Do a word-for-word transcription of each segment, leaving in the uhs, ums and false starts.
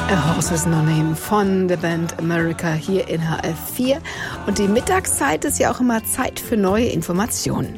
A Horse's No Name von der Band America hier in H R vier. Und die Mittagszeit ist ja auch immer Zeit für neue Informationen.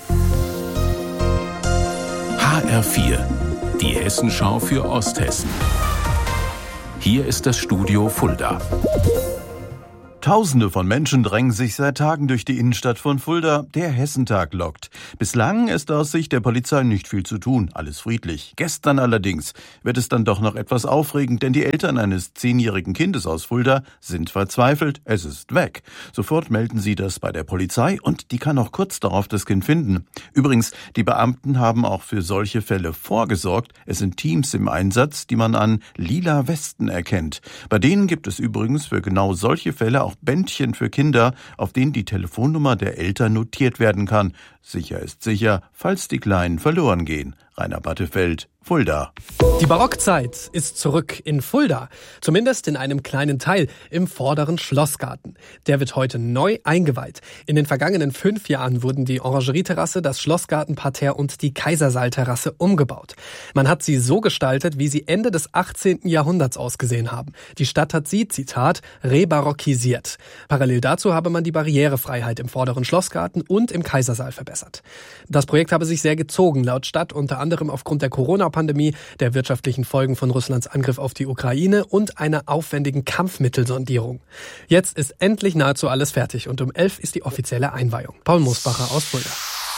H R vier, die Hessenschau für Osthessen. Hier ist das Studio Fulda. Tausende von Menschen drängen sich seit Tagen durch die Innenstadt von Fulda. Der Hessentag lockt. Bislang ist aus Sicht der Polizei nicht viel zu tun. Alles friedlich. Gestern allerdings wird es dann doch noch etwas aufregend, denn die Eltern eines zehnjährigen Kindes aus Fulda sind verzweifelt. Es ist weg. Sofort melden sie das bei der Polizei und die kann auch kurz darauf das Kind finden. Übrigens, die Beamten haben auch für solche Fälle vorgesorgt. Es sind Teams im Einsatz, die man an lila Westen erkennt. Bei denen gibt es übrigens für genau solche Fälle auch Bändchen für Kinder, auf denen die Telefonnummer der Eltern notiert werden kann. Sicher ist sicher, falls die Kleinen verloren gehen. Rainer Battefeld, Fulda. Die Barockzeit ist zurück in Fulda. Zumindest in einem kleinen Teil im vorderen Schlossgarten. Der wird heute neu eingeweiht. In den vergangenen fünf Jahren wurden die Orangerieterrasse, das Schlossgartenparterre und die Kaisersaalterrasse umgebaut. Man hat sie so gestaltet, wie sie Ende des achtzehnten Jahrhunderts ausgesehen haben. Die Stadt hat sie, Zitat, rebarockisiert. Parallel dazu habe man die Barrierefreiheit im vorderen Schlossgarten und im Kaisersaal verbessert. Das Projekt habe sich sehr gezogen, laut Stadt unter anderem aufgrund der Corona-Pandemie, der wirtschaftlichen Folgen von Russlands Angriff auf die Ukraine und einer aufwendigen Kampfmittelsondierung. Jetzt ist endlich nahezu alles fertig und um elf ist die offizielle Einweihung. Paul Moosbacher aus Fulda.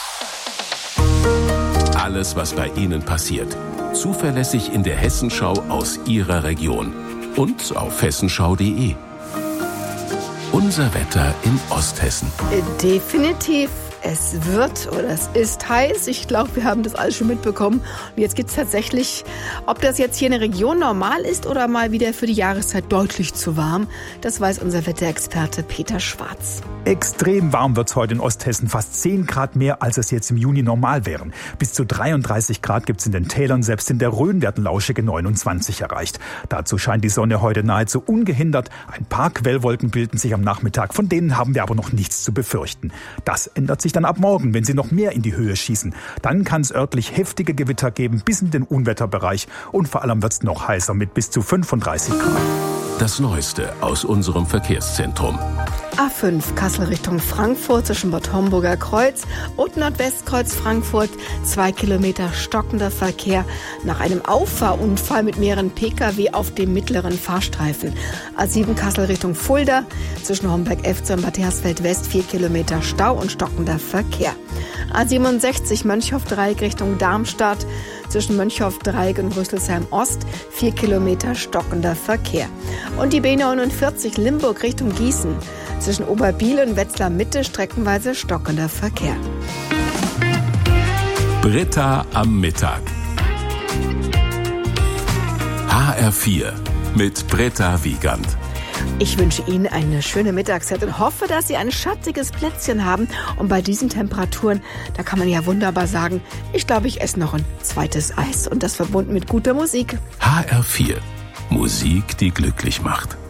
Alles, was bei Ihnen passiert. Zuverlässig in der Hessenschau aus Ihrer Region. Und auf hessenschau punkt de. Unser Wetter in Osthessen. Definitiv. Es wird oder es ist heiß. Ich glaube, wir haben das alles schon mitbekommen. Und jetzt gibt es tatsächlich, ob das jetzt hier in der Region normal ist oder mal wieder für die Jahreszeit deutlich zu warm, das weiß unser Wetterexperte Peter Schwarz. Extrem warm wird es heute in Osthessen. Fast zehn Grad mehr, als es jetzt im Juni normal wären. Bis zu dreiunddreißig Grad gibt es in den Tälern. Selbst in der Rhön werden lauschige neunundzwanzig erreicht. Dazu scheint die Sonne heute nahezu ungehindert. Ein paar Quellwolken bilden sich am Nachmittag. Von denen haben wir aber noch nichts zu befürchten. Das ändert sich dann ab morgen, wenn sie noch mehr in die Höhe schießen. Dann kann es örtlich heftige Gewitter geben, bis in den Unwetterbereich. Und vor allem wird es noch heißer mit bis zu fünfunddreißig Grad. Das Neueste aus unserem Verkehrszentrum. A fünf Kassel Richtung Frankfurt zwischen Bad Homburger Kreuz und Nordwestkreuz Frankfurt. Zwei Kilometer stockender Verkehr nach einem Auffahrunfall mit mehreren Pkw auf dem mittleren Fahrstreifen. A sieben Kassel Richtung Fulda zwischen Homberg-Efze und Bad Hersfeld West. Vier Kilometer Stau und stockender Verkehr. A siebenundsechzig Mönchhof-Dreieck Richtung Darmstadt zwischen Mönchhof-Dreieck und Rüsselsheim Ost. Vier Kilometer stockender Verkehr. Und die B neunundvierzig Limburg Richtung Gießen zwischen Oberbiel und Wetzlar Mitte streckenweise stockender Verkehr. Britta am Mittag. H R vier mit Britta Wiegand. Ich wünsche Ihnen eine schöne Mittagszeit und hoffe, dass Sie ein schattiges Plätzchen haben. Und bei diesen Temperaturen, da kann man ja wunderbar sagen, ich glaube, ich esse noch ein zweites Eis. Und das verbunden mit guter Musik. H R vier. Musik, die glücklich macht.